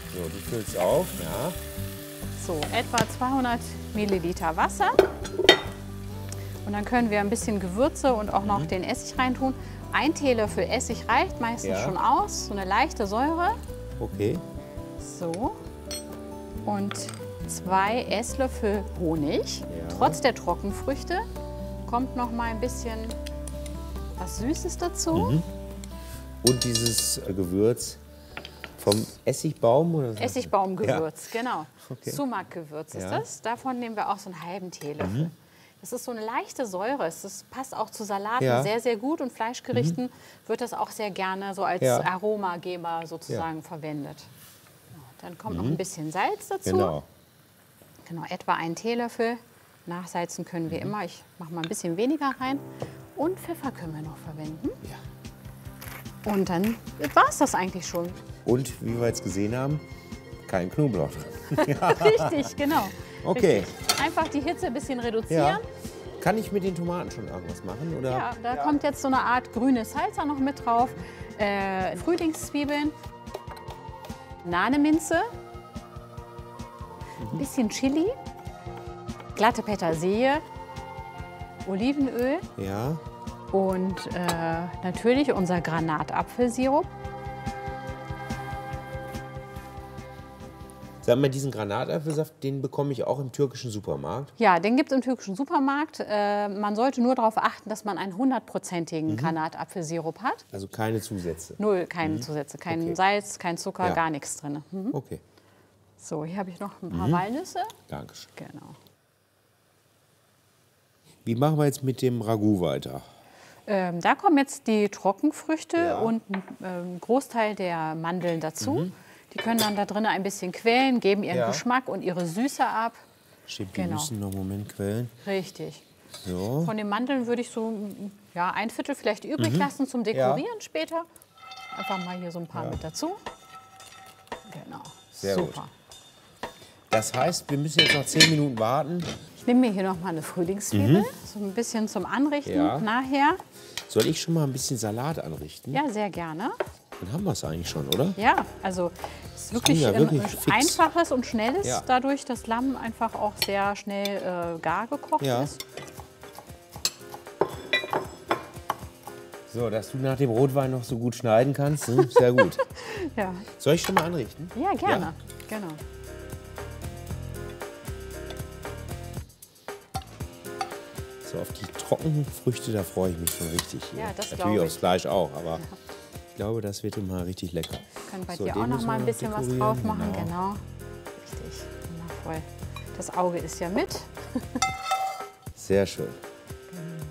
So, du füllst auf, ja. So, etwa 200 Milliliter Wasser. Und dann können wir ein bisschen Gewürze und auch noch den Essig reintun. Ein Teelöffel Essig reicht meistens schon aus, so eine leichte Säure. Okay. So. Und 2 Esslöffel Honig. Trotz der Trockenfrüchte kommt noch mal ein bisschen was Süßes dazu. Und dieses Gewürz vom Essigbaum? Oder? Essigbaumgewürz, genau. Okay. Sumak-Gewürz ist das. Davon nehmen wir auch so einen halben Teelöffel. Das ist so eine leichte Säure. Das passt auch zu Salaten sehr, sehr gut. Und Fleischgerichten wird das auch sehr gerne so als Aromageber sozusagen verwendet. Dann kommt noch ein bisschen Salz dazu. Genau. Genau, etwa 1 Teelöffel. Nachsalzen können wir immer. Ich mache mal ein bisschen weniger rein. Und Pfeffer können wir noch verwenden. Ja. Und dann war es das eigentlich schon. Und wie wir jetzt gesehen haben, kein Knoblauch drin. Richtig, genau. Okay. Richtig. Einfach die Hitze ein bisschen reduzieren. Ja. Kann ich mit den Tomaten schon irgendwas machen? Oder? Ja, da kommt jetzt so eine Art grüne Salsa noch mit drauf. Frühlingszwiebeln, Nahneminze, ein bisschen Chili, glatte Petersilie, Olivenöl Ja. und natürlich unser Granatapfelsirup. Sag mal, diesen Granatapfelsaft, den bekomme ich auch im türkischen Supermarkt. Ja, den gibt es im türkischen Supermarkt. Man sollte nur darauf achten, dass man einen 100%igen Granatapfelsirup hat. Also keine Zusätze. Null, keine Zusätze, kein Salz, kein Zucker, gar nichts drin. Okay. So, hier habe ich noch ein paar Walnüsse. Dankeschön. Genau. Wie machen wir jetzt mit dem Ragout weiter? Da kommen jetzt die Trockenfrüchte Ja. und ein Großteil der Mandeln dazu. Die können dann da drin ein bisschen quellen, geben ihren Geschmack und ihre Süße ab. Stimmt, die Genau. müssen noch einen Moment quellen. Richtig. So. Von den Mandeln würde ich so ein Viertel vielleicht übrig lassen zum Dekorieren später. Einfach mal hier so ein paar mit dazu. Genau. Sehr Super. gut. Das heißt, wir müssen jetzt noch 10 Minuten warten. Ich nehme mir hier noch mal eine Frühlingszwiebel, so ein bisschen zum Anrichten nachher. Soll ich schon mal ein bisschen Salat anrichten? Ja, sehr gerne. Dann haben wir es eigentlich schon, oder? Ja, also es ist wirklich, ging ja wirklich fix. Einfaches und Schnelles, Ja. dadurch, dass Lamm einfach auch sehr schnell gar gekocht ist. So, dass du nach dem Rotwein noch so gut schneiden kannst, sehr gut. Ja. Soll ich schon mal anrichten? Ja, gerne. Genau. So, auf die trockenen Früchte, da freue ich mich schon richtig. Hier. Ja, das Natürlich glaube aufs ich. Fleisch auch, aber ich glaube, das wird immer richtig lecker. Können bei So, dir den auch noch müssen mal wir ein noch bisschen was dekorieren, drauf machen. genau. Genau. Richtig. Wundervoll. Das Auge ist ja mit. Sehr schön.